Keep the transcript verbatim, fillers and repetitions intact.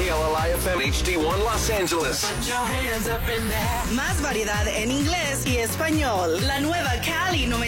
K L L I F M H D one Los Angeles. Más variedad en inglés y español. La nueva Cali